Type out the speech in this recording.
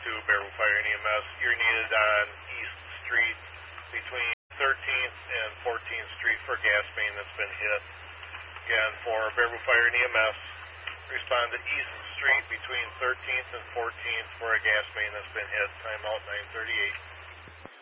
Bearwood Fire and EMS. You're needed on East Street between 13th and 14th Street for a gas main that's been hit. Again, for Bearwood Fire and EMS, respond to East Street between 13th and 14th for a gas main that's been hit. Timeout 9:38.